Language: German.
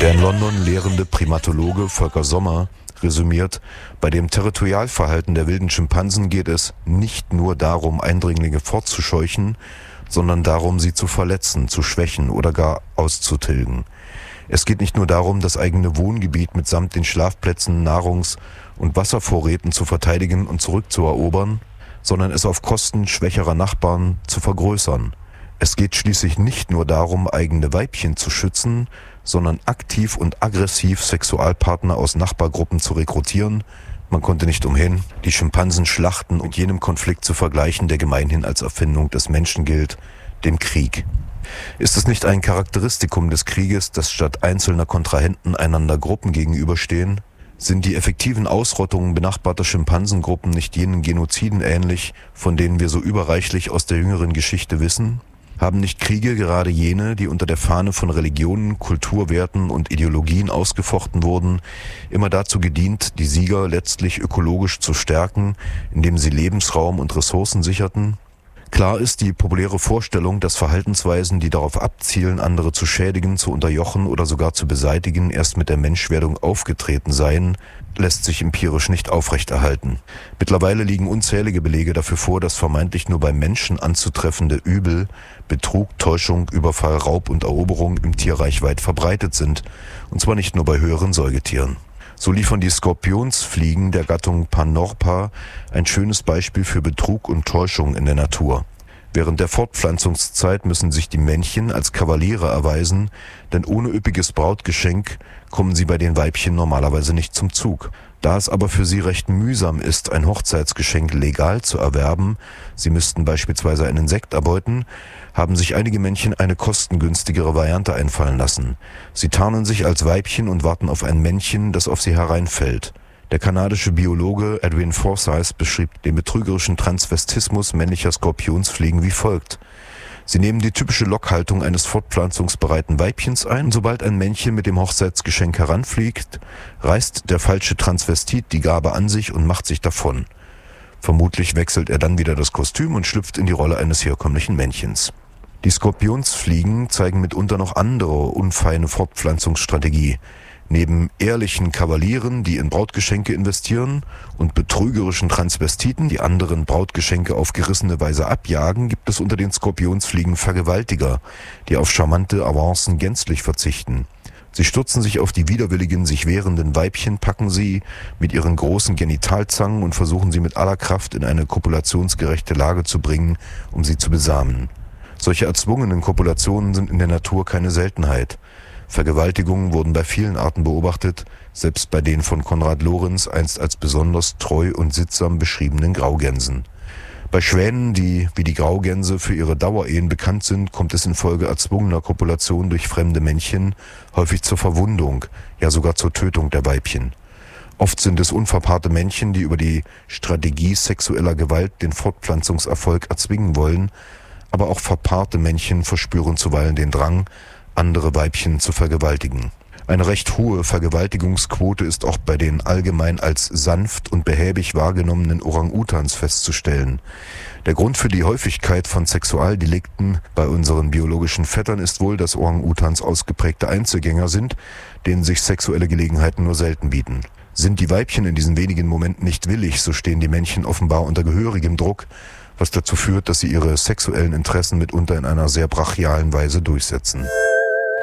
Der in London lehrende Primatologe Volker Sommer resümiert: Bei dem Territorialverhalten der wilden Schimpansen geht es nicht nur darum, Eindringlinge fortzuscheuchen, sondern darum, sie zu verletzen, zu schwächen oder gar auszutilgen. Es geht nicht nur darum, das eigene Wohngebiet mitsamt den Schlafplätzen, Nahrungs- und Wasservorräten zu verteidigen und zurückzuerobern, sondern es auf Kosten schwächerer Nachbarn zu vergrößern. Es geht schließlich nicht nur darum, eigene Weibchen zu schützen, sondern aktiv und aggressiv Sexualpartner aus Nachbargruppen zu rekrutieren. Man konnte nicht umhin, die Schimpansen schlachten und jenem Konflikt zu vergleichen, der gemeinhin als Erfindung des Menschen gilt, dem Krieg. Ist es nicht ein Charakteristikum des Krieges, dass statt einzelner Kontrahenten einander Gruppen gegenüberstehen? Sind die effektiven Ausrottungen benachbarter Schimpansengruppen nicht jenen Genoziden ähnlich, von denen wir so überreichlich aus der jüngeren Geschichte wissen? Haben nicht Kriege, gerade jene, die unter der Fahne von Religionen, Kulturwerten und Ideologien ausgefochten wurden, immer dazu gedient, die Sieger letztlich ökologisch zu stärken, indem sie Lebensraum und Ressourcen sicherten? Klar ist, die populäre Vorstellung, dass Verhaltensweisen, die darauf abzielen, andere zu schädigen, zu unterjochen oder sogar zu beseitigen, erst mit der Menschwerdung aufgetreten seien, lässt sich empirisch nicht aufrechterhalten. Mittlerweile liegen unzählige Belege dafür vor, dass vermeintlich nur beim Menschen anzutreffende Übel, Betrug, Täuschung, Überfall, Raub und Eroberung im Tierreich weit verbreitet sind, und zwar nicht nur bei höheren Säugetieren. So liefern die Skorpionsfliegen der Gattung Panorpa ein schönes Beispiel für Betrug und Täuschung in der Natur. Während der Fortpflanzungszeit müssen sich die Männchen als Kavaliere erweisen, denn ohne üppiges Brautgeschenk kommen sie bei den Weibchen normalerweise nicht zum Zug. Da es aber für sie recht mühsam ist, ein Hochzeitsgeschenk legal zu erwerben, sie müssten beispielsweise ein Insekt erbeuten, haben sich einige Männchen eine kostengünstigere Variante einfallen lassen. Sie tarnen sich als Weibchen und warten auf ein Männchen, das auf sie hereinfällt. Der kanadische Biologe Edwin Forsyth beschrieb den betrügerischen Transvestismus männlicher Skorpionsfliegen wie folgt: Sie nehmen die typische Lockhaltung eines fortpflanzungsbereiten Weibchens ein, und sobald ein Männchen mit dem Hochzeitsgeschenk heranfliegt, reißt der falsche Transvestit die Gabe an sich und macht sich davon. Vermutlich wechselt er dann wieder das Kostüm und schlüpft in die Rolle eines herkömmlichen Männchens. Die Skorpionsfliegen zeigen mitunter noch andere unfeine Fortpflanzungsstrategie. Neben ehrlichen Kavalieren, die in Brautgeschenke investieren, und betrügerischen Transvestiten, die anderen Brautgeschenke auf gerissene Weise abjagen, gibt es unter den Skorpionsfliegen Vergewaltiger, die auf charmante Avancen gänzlich verzichten. Sie stürzen sich auf die widerwilligen, sich wehrenden Weibchen, packen sie mit ihren großen Genitalzangen und versuchen sie mit aller Kraft in eine kopulationsgerechte Lage zu bringen, um sie zu besamen. Solche erzwungenen Kopulationen sind in der Natur keine Seltenheit. Vergewaltigungen wurden bei vielen Arten beobachtet, selbst bei den von Konrad Lorenz einst als besonders treu und sittsam beschriebenen Graugänsen. Bei Schwänen, die wie die Graugänse für ihre Dauerehen bekannt sind, kommt es infolge erzwungener Kopulation durch fremde Männchen häufig zur Verwundung, ja sogar zur Tötung der Weibchen. Oft sind es unverpaarte Männchen, die über die Strategie sexueller Gewalt den Fortpflanzungserfolg erzwingen wollen, aber auch verpaarte Männchen verspüren zuweilen den Drang, andere Weibchen zu vergewaltigen. Eine recht hohe Vergewaltigungsquote ist auch bei den allgemein als sanft und behäbig wahrgenommenen Orang-Utans festzustellen. Der Grund für die Häufigkeit von Sexualdelikten bei unseren biologischen Vettern ist wohl, dass Orang-Utans ausgeprägte Einzelgänger sind, denen sich sexuelle Gelegenheiten nur selten bieten. Sind die Weibchen in diesen wenigen Momenten nicht willig, so stehen die Männchen offenbar unter gehörigem Druck, was dazu führt, dass sie ihre sexuellen Interessen mitunter in einer sehr brachialen Weise durchsetzen.